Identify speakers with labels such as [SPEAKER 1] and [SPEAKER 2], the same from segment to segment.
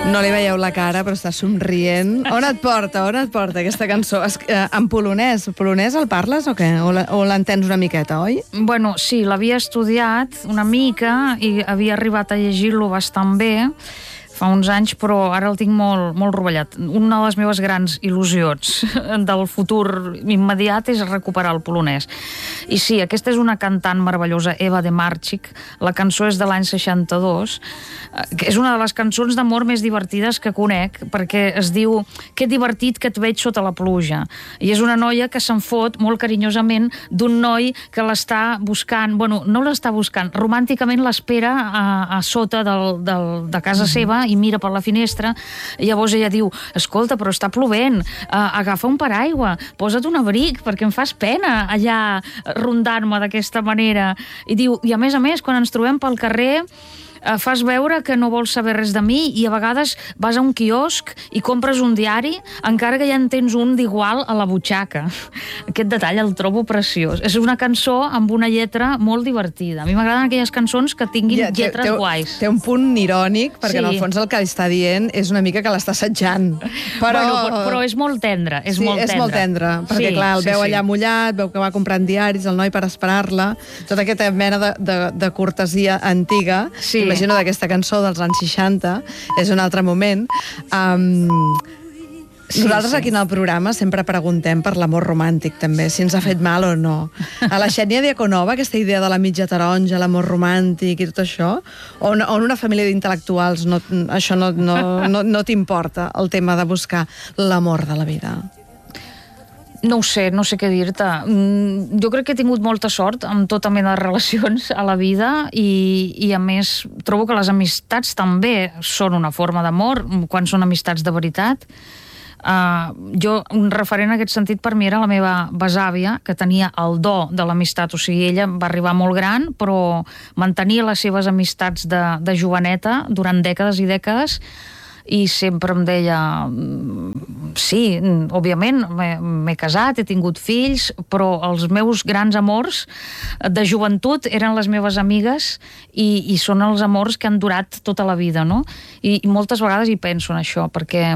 [SPEAKER 1] No li veieu la cara, però està somrient. On et porta aquesta cançó? En polonès. Polonès el parles o què? O l'entens una miqueta, oi?
[SPEAKER 2] Bueno, sí, l'havia estudiat una mica i havia arribat a llegir-lo bastant bé fa uns anys, però ara el tinc molt rovellat. Una de les meves grans il·lusions del futur immediat és recuperar el polonès. I sí, aquesta és una cantant meravellosa, Eva de Marchik. La cançó és de l'any 62, que és una de les cançons d'amor més divertides que conec, perquè es diu "Que divertit que et veig sota la pluja". I és una noia que se'n fot molt carinyosament d'un noi que l'està buscant, bueno, no l'està buscant, romànticament l'espera a sota de casa seva i mira per la finestra, i llavors ella diu: escolta, però està plovent, agafa un paraigua, posa't un abric, perquè em fas pena allà rondant-me d'aquesta manera. I diu, i a més, quan ens trobem pel carrer, fas veure que no vols saber res de mi i a vegades vas a un quiosc i compres un diari, encara que ja en tens un d'igual a la butxaca. Aquest detall el trobo preciós. És una cançó amb una lletra molt divertida. A mi m'agraden aquelles cançons que tinguin lletres guais.
[SPEAKER 1] Té un punt irònic, perquè en el fons el que està dient és una mica que l'està assetjant.
[SPEAKER 2] Però és molt tendre. És molt tendre,
[SPEAKER 1] perquè clar, el veu allà mullat, veu que va comprant diaris, el noi per esperar-la, tota aquesta mena de cortesia antiga. Imagino d'aquesta cançó dels anys 60, és un altre moment. Nosaltres aquí en el programa sempre preguntem per l'amor romàntic, també, si ens ha fet mal o no. A la Xènia Diaconova, aquesta idea de la mitja taronja, l'amor romàntic i tot això, o en una família d'intel·lectuals això no t'importa, el tema de buscar l'amor de la vida?
[SPEAKER 2] No ho sé, no sé què dir-te. Jo crec que he tingut molta sort amb tota mena de relacions a la vida i a més trobo que les amistats també són una forma d'amor quan són amistats de veritat. Un referent en aquest sentit per mi era la meva besàvia, que tenia el do de l'amistat, o sigui, ella va arribar molt gran, però mantenia les seves amistats de joveneta durant dècades i dècades, i sempre em deia, sí, òbviament m'he casat, he tingut fills, però els meus grans amors de joventut eren les meves amigues i són els amors que han durat tota la vida, no? I moltes vegades hi penso en això, perquè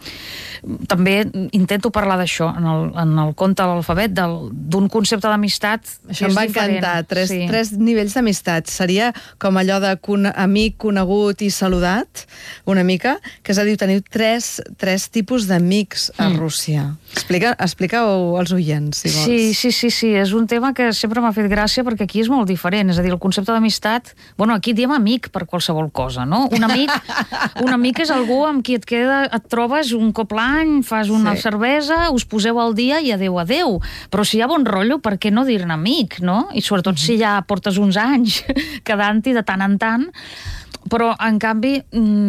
[SPEAKER 2] també intento parlar d'això en el conte de l'alfabet, d'un concepte d'amistat que és diferent.
[SPEAKER 1] Això em va encantar, tres nivells d'amistat. Seria com allò de amic, conegut i saludat, una mica, que és a dir, teniu tres tipus d'amics a Rússia. Explica-ho als oients, si vols.
[SPEAKER 2] Sí, és un tema que sempre m'ha fet gràcia perquè aquí és molt diferent, és a dir, el concepte d'amistat, bueno, aquí diem amic per qualsevol cosa, no? Un amic és algú amb qui et trobes un cop l'any, fas una cervesa, us poseu al dia i adeu. Però si hi ha bon rotllo, per què no dir-ne amic, no? I sobretot si ja portes uns anys quedant-hi de tant en tant. Però, en canvi,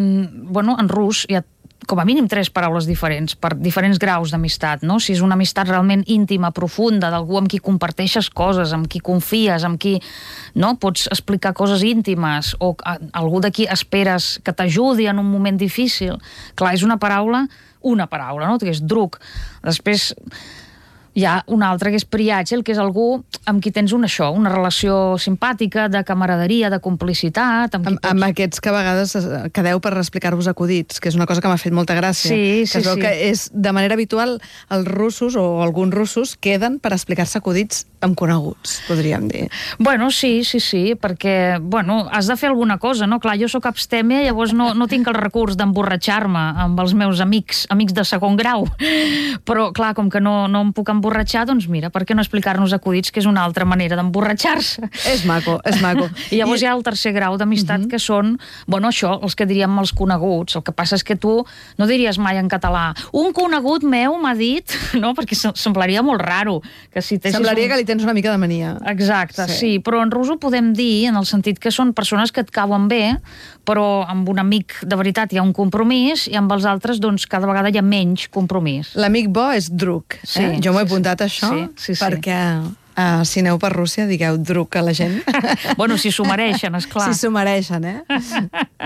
[SPEAKER 2] en rus hi ha com a mínim 3 paraules diferents per diferents graus d'amistat, no? Si és una amistat realment íntima, profunda, d'algú amb qui comparteixes coses, amb qui confies, amb qui pots explicar coses íntimes, o algú de qui esperes que t'ajudi en un moment difícil. Clar, és una paraula, no? Que és drug. Després hi ha una altra que és priatge, que és algú amb qui tens una relació simpàtica, de camaraderia, de complicitat.
[SPEAKER 1] Amb aquests que a vegades quedeu per explicar-vos acudits, que és una cosa que m'ha fet molta gràcia.
[SPEAKER 2] Sí.
[SPEAKER 1] Que és, de manera habitual, els russos o alguns russos queden per explicar-se acudits amb coneguts, podríem dir.
[SPEAKER 2] Bueno, sí, perquè, has de fer alguna cosa, no? Clar, jo sóc abstèmia, llavors no tinc el recurs d'emborratxar-me amb els meus amics de segon grau. Però, clar, com que no em puc emborratxar, doncs mira, per què no explicar-nos acudits, que és una altra manera d'emborratxar-se?
[SPEAKER 1] És maco.
[SPEAKER 2] I llavors hi ha el tercer grau d'amistat, que són, això, els que diríem els coneguts. El que passa és que tu no diries mai en català, un conegut meu m'ha dit, no? Perquè semblaria molt raro.
[SPEAKER 1] Semblaria que li tens una mica de mania.
[SPEAKER 2] Exacte, sí. Però en rus ho podem dir en el sentit que són persones que et cauen bé, però amb un amic de veritat hi ha un compromís i amb els altres, doncs, cada vegada hi ha menys compromís.
[SPEAKER 1] L'amic bo és drug. Jo m'ho he apuntat això, perquè si aneu per Rússia digueu drug a la gent.
[SPEAKER 2] Si s'ho mereixen, esclar.
[SPEAKER 1] Si s'ho mereixen,